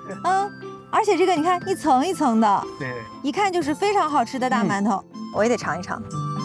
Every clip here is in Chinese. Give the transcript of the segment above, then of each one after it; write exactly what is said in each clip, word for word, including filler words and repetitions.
嗯，而且这个你看一层一层的， 对， 一看就是非常好吃的大馒头，嗯、我也得尝一尝。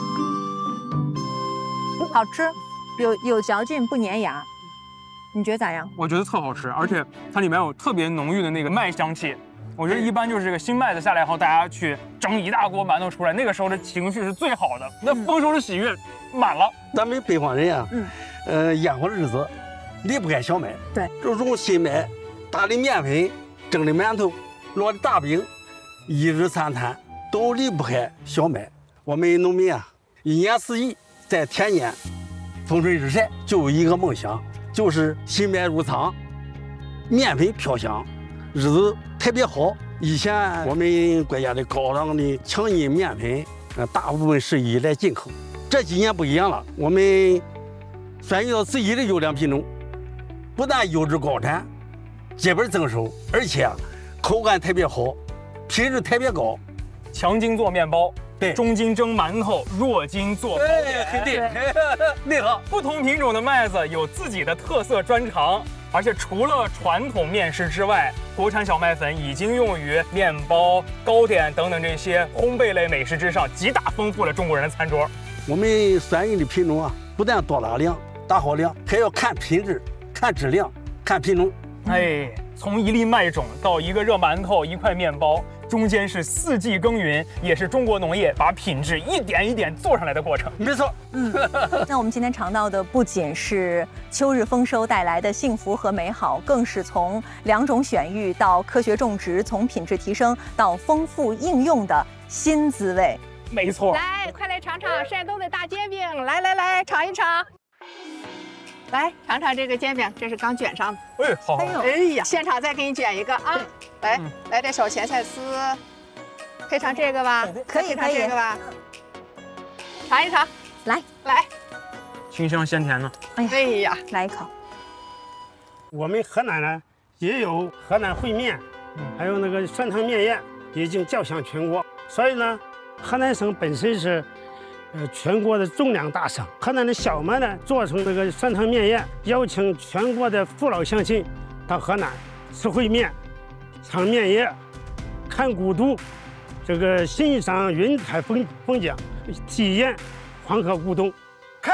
好吃，有有嚼劲，不粘牙。你觉得咋样？ 我觉得特好吃，而且它里面有特别浓郁的那个麦香气。我觉得一般就是这个新麦子下来后，大家去蒸一大锅馒头出来，那个时候的情绪是最好的，那丰收的喜悦满了。 咱们北方人啊，嗯，呃，烟火日子离不开小麦。 对， 就用新麦打的面粉、蒸的馒头、烙的大饼，一日三餐都离不开小麦。我们农民啊，一年四季在田间风吹日晒，就有一个梦想，就是新麦入仓，面粉飘香，日子特别好。以前我们国家的高档的强筋面粉，呃，大部分是依赖进口。这几年不一样了，我们选择自己的优良品种，不但优质高产，结本增收，而且口感特别好，品质特别高。 强筋做面包， 对， 中筋蒸馒头，弱筋做糕点， 肯定内行。 不同品种的麦子有自己的特色专长。而且除了传统面食之外，国产小麦粉已经用于面包、糕点等等这些烘焙类美食之上，极大丰富了中国人的餐桌。 我们选用的品种啊，不但多大量、大好量，还要看品质、看质量、看品种。 哎，从一粒麦种到一个热馒头、一块面包，中间是四季耕耘，也是中国农业把品质一点一点做上来的过程。 没错， 嗯，那我们今天尝到的不仅是秋日丰收带来的幸福和美好，更是从两种选育到科学种植，从品质提升到丰富应用的新滋味。 没错， 来，快来尝尝山东的大煎饼，来来来，尝一尝。来尝尝这个煎饼，这是刚卷上的。 哎，好，好， 哎呀，现场再给你卷一个啊！来，嗯、来点小咸菜丝，配上这个吧， 可以， 配上这个吧，尝一尝， 来来， 清香鲜甜呢。 哎呀， 哎呀， 来一口。 我们河南呢也有河南烩面，还有那个酸汤面宴，已经叫响全国。所以呢，河南省本身是。呃，全国的种粮大省，河南的小麦呢做成这个酸汤面宴，邀请全国的父老乡亲到河南吃烩面、尝面宴、看古都，这个欣赏云海风风景，体验黄河古东。 开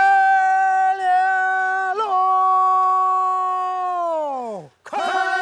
了喽，开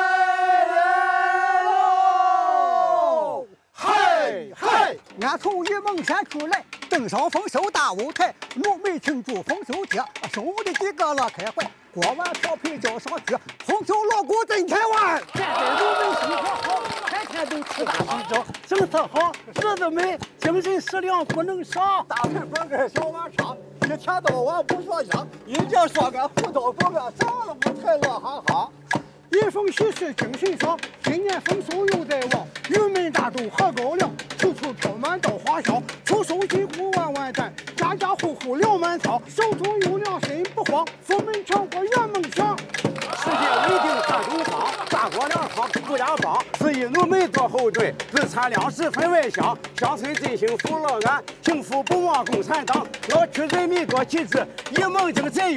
了喽，嗨嗨， 俺从榆梦山出来。登上丰收大舞台，农民庆祝丰收节，兄弟几个乐开怀，锅碗瓢盆交上去，丰收锣鼓震天外。 现在农民生活好，天天都吃大喜粥，政策好，日子美，精神食粮不能少。 大盆饭跟小碗茶，一天到晚不说香，一见说俺胡刀不干，啥了不太乐哈哈。一逢喜事精神爽，今年丰收又在望，玉门大豆喝高粱，处处飘满稻花香，出手进户万万担，家家户户粮满仓，手中有粮心不慌，福门全国圆梦想。 世界稳定看东方，大国粮仓不压帮，四亿农民做后盾，日产粮食分外香，乡村振兴福乐安，幸福不忘共产党，老区人民多旗帜，一梦精神。